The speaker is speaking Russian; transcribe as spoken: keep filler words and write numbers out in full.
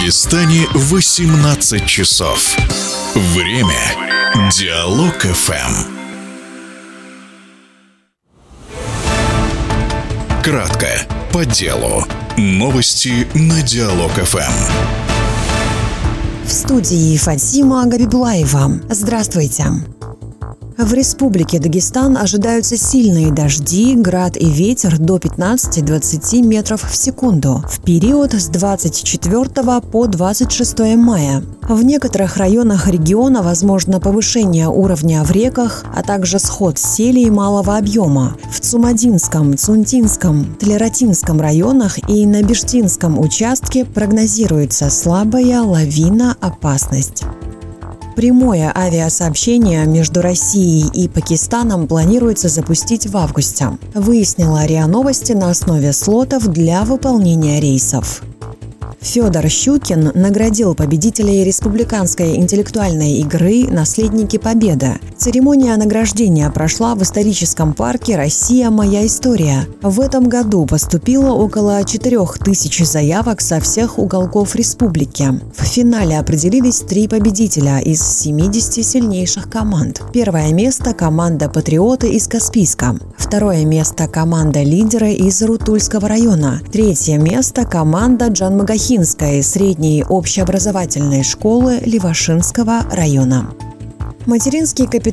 Дагестане восемнадцать часов. Время Диалог эф эм. Кратко, по делу. Новости на Диалог эф эм. В студии Фатима Габибулаева. Здравствуйте. В Республике Дагестан ожидаются сильные дожди, град и ветер до пятнадцати-двадцати метров в секунду в период с двадцать четвёртого по двадцать шестое мая. В некоторых районах региона возможно повышение уровня в реках, а также сход селей малого объема. В Цумадинском, Цунтинском, Тлератинском районах и на Бештинском участке прогнозируется слабая лавиноопасность. Прямое авиасообщение между Россией и Пакистаном планируется запустить в августе, выяснила РИА Новости на основе слотов для выполнения рейсов. Федор Щукин наградил победителей республиканской интеллектуальной игры «Наследники Победы». Церемония награждения прошла в историческом парке «Россия. Моя история». В этом году поступило около четырех тысяч заявок со всех уголков республики. В финале определились три победителя из семидесяти сильнейших команд. Первое место – команда «Патриоты» из Каспийска. Второе место – команда «Лидеры» из Рутульского района. Третье место – команда Джанмагахинской средней общеобразовательной школы Левашинского района. Материнский капитал